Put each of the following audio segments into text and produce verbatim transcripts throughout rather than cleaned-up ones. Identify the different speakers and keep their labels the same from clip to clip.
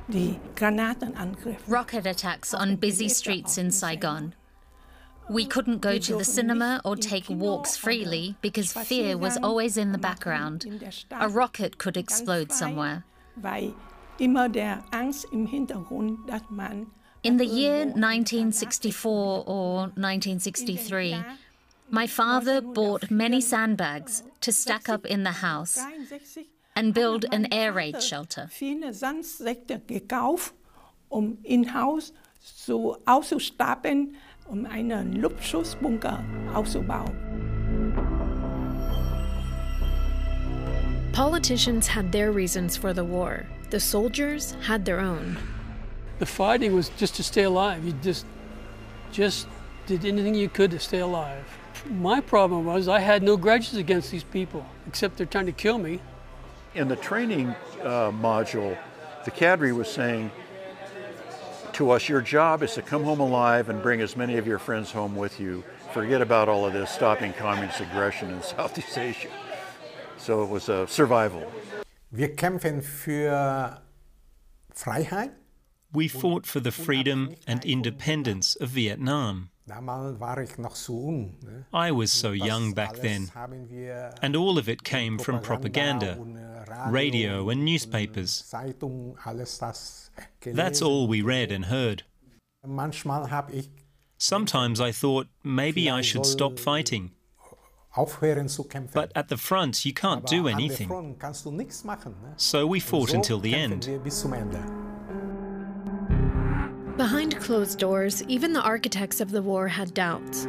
Speaker 1: Rocket attacks on busy streets in Saigon. We couldn't go to the cinema or take walks freely because fear was always in the background. A rocket could explode somewhere. In the year nineteen sixty-four or nineteen sixty-three, my father bought many sandbags to stack up in the house and build an air raid shelter.
Speaker 2: Um einen Luftschutzbunker aufzubauen.
Speaker 3: Politicians had their reasons for the war. The soldiers had their own.
Speaker 4: The fighting was just to stay alive. You just, just did anything you could to stay alive. My problem was I had no grudges against these people, except they're trying to kill me.
Speaker 5: In the training uh, module, the cadre was saying to us, your job is to come home alive and bring as many of your friends home with you. Forget about all of this stopping communist aggression in Southeast Asia. So it was a survival.
Speaker 6: Wir kämpfen für Freiheit.
Speaker 7: We fought for the freedom and independence of Vietnam. I was so young back then, and all of it came from propaganda, radio and newspapers. That's all we read and heard. Sometimes I thought maybe I should stop fighting. But at the front you can't do anything. So we fought until the end.
Speaker 3: Behind closed doors, even the architects of the war had doubts.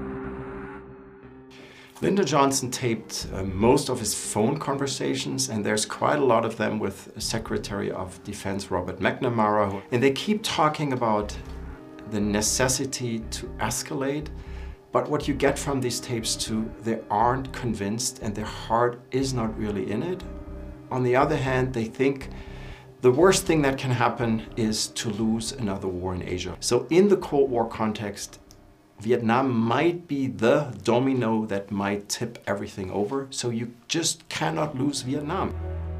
Speaker 8: Lyndon Johnson taped uh, most of his phone conversations, and there's quite a lot of them with Secretary of Defense Robert McNamara. And they keep talking about the necessity to escalate, but what you get from these tapes too, they aren't convinced and their heart is not really in it. On the other hand, they think the worst thing that can happen is to lose another war in Asia. So in the Cold War context, Vietnam might be the domino that might tip everything over, so you just cannot lose Vietnam.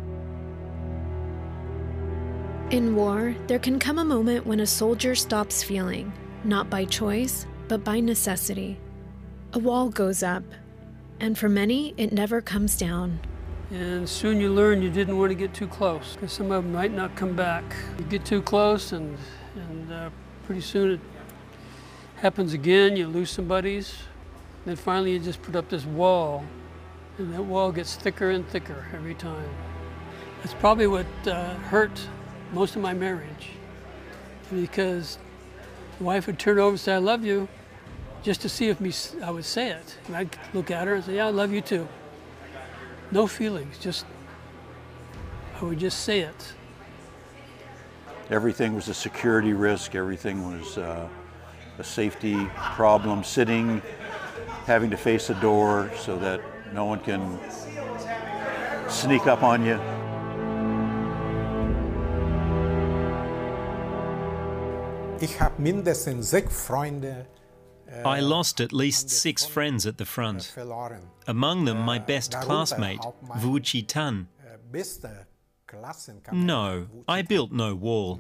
Speaker 3: In war, there can come a moment when a soldier stops feeling, not by choice, but by necessity. A wall goes up, and for many, it never comes down.
Speaker 4: And soon you learn you didn't want to get too close, because some of them might not come back. You get too close, and, and uh, pretty soon it happens again, you lose some buddies. Then finally you just put up this wall, and that wall gets thicker and thicker every time. That's probably what uh, hurt most of my marriage, because the wife would turn over and say, I love you, just to see if me, I would say it. And I'd look at her and say, yeah, I love you too. No feelings, just, I would just say it.
Speaker 5: Everything was a security risk, everything was uh, a safety problem, sitting, having to face a door so that no one can sneak up on you.
Speaker 6: Ich habe mindestens sechs Freunde.
Speaker 7: I lost at least six friends at the front. Among them, my best classmate, Vu Chi Tan. No, I built no wall,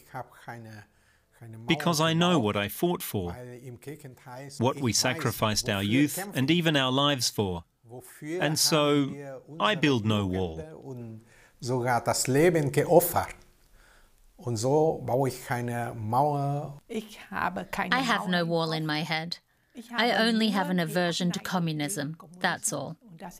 Speaker 7: because I know what I fought for, what we sacrificed our youth and even our lives for. And so, I build no wall.
Speaker 1: I have no wall in my head. I only have an aversion to communism, that's all.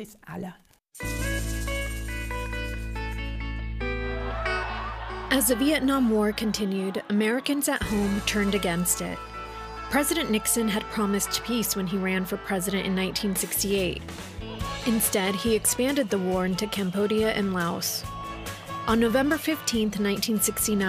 Speaker 3: As the Vietnam War continued, Americans at home turned against it. President Nixon had promised peace when he ran for president in nineteen sixty-eight. Instead, he expanded the war into Cambodia and Laos. On November fifteenth, nineteen sixty-nine,